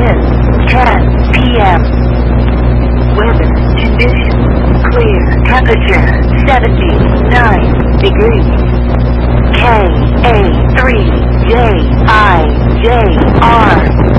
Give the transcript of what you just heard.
is 10 p.m. Weather conditions clear. Temperature 79 degrees. KA3JIJR